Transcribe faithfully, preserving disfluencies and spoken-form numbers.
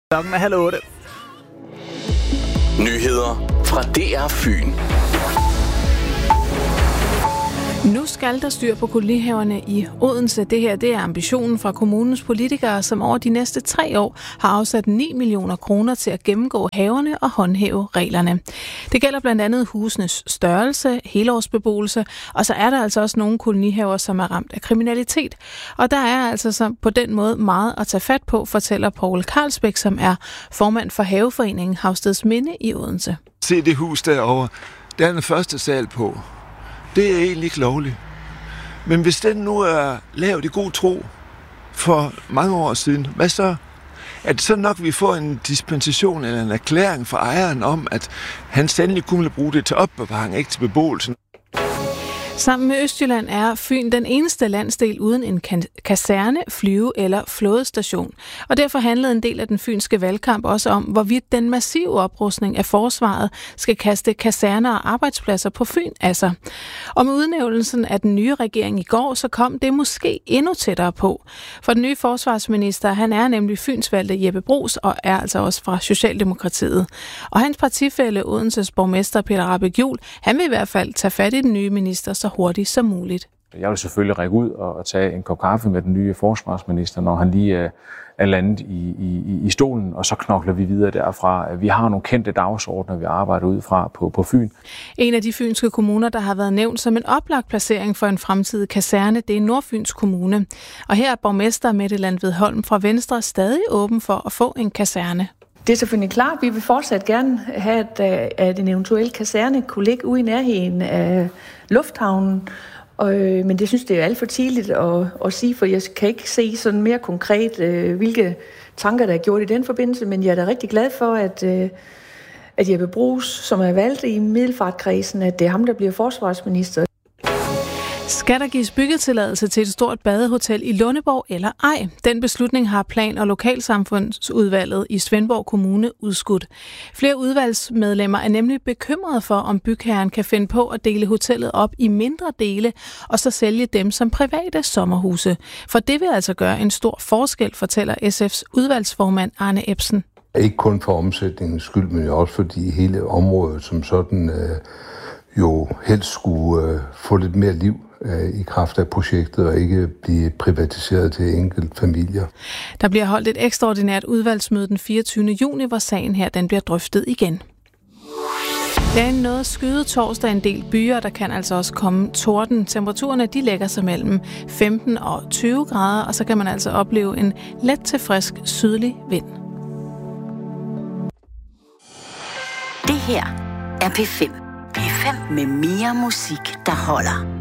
Klokken er halv otte. Nyheder fra D R Fyn. Nu skal der styr på kolonihaverne i Odense. Det her det er ambitionen fra kommunens politikere, som over de næste tre år har afsat ni millioner kroner til at gennemgå haverne og håndhæve reglerne. Det gælder blandt andet husenes størrelse, helårsbeboelse, og så er der altså også nogle kolonihaver, som er ramt af kriminalitet. Og der er altså så på den måde meget at tage fat på, fortæller Poul Carlsbæk, som er formand for Haveforeningen Havstedsminde i Odense. Se det hus derovre, der er den første sal på. Det er egentlig ikke lovligt. Men hvis den nu er lavet i god tro for mange år siden, hvad så? Er det så nok, vi får en dispensation eller en erklæring fra ejeren om, at han sandelig kunne bruge det til opbevaring, ikke til beboelsen? Sammen med Østjylland er Fyn den eneste landsdel uden en kaserne, flyve- eller flådestation. Og derfor handlede en del af den fynske valgkamp også om, hvorvidt den massive oprustning af forsvaret skal kaste kaserner og arbejdspladser på Fyn af sig. Og med udnævnelsen af den nye regering i går, så kom det måske endnu tættere på. For den nye forsvarsminister, han er nemlig fynsvalgte Jeppe Bruus og er altså også fra Socialdemokratiet. Og hans partifælle, Odenses borgmester Peter Rahbæk Juel, han vil i hvert fald tage fat i den nye minister så hurtigt som muligt. Jeg vil selvfølgelig række ud og tage en kop kaffe med den nye forsvarsminister, når han lige er landet i, i, i stolen, og så knokler vi videre derfra. Vi har nogle kendte dagsordner, vi arbejder ud fra på, på Fyn. En af de fynske kommuner, der har været nævnt som en oplagt placering for en fremtidig kaserne, det er Nordfyns Kommune. Og her er borgmester Mette Landved Holm fra Venstre stadig åben for at få en kaserne. Det er selvfølgelig klart, at vi vil fortsat gerne have, at, at en eventuel kaserne kunne ligge ude i nærheden af lufthavnen. Og, men det synes det er alt for tidligt at, at sige, for jeg kan ikke se sådan mere konkret, hvilke tanker, der er gjort i den forbindelse. Men jeg er da rigtig glad for, at, at Jeppe Bruus, som er valgt i Middelfartkredsen, at det er ham, der bliver forsvarsminister. Skal der gives byggetilladelse til et stort badehotel i Lundeborg eller ej? Den beslutning har Plan- og Lokalsamfundsudvalget i Svendborg Kommune udskudt. Flere udvalgsmedlemmer er nemlig bekymrede for, om bygherren kan finde på at dele hotellet op i mindre dele og så sælge dem som private sommerhuse. For det vil altså gøre en stor forskel, fortæller S F's udvalgsformand Arne Ebsen. Ikke kun for omsætningens skyld, men jo også fordi hele området som sådan øh, jo helst skulle øh, få lidt mere liv i kraft af projektet og ikke blive privatiseret til enkelte familier. Der bliver holdt et ekstraordinært udvalgsmøde den fireogtyvende juni, hvor sagen her den bliver drøftet igen. Det er en noget skyet torsdag en del byer, der kan altså også komme torden. Temperaturerne de lægger sig mellem femten og tyve grader, og så kan man altså opleve en let til frisk sydlig vind. Det her er P fem. P fem med mere musik, der holder.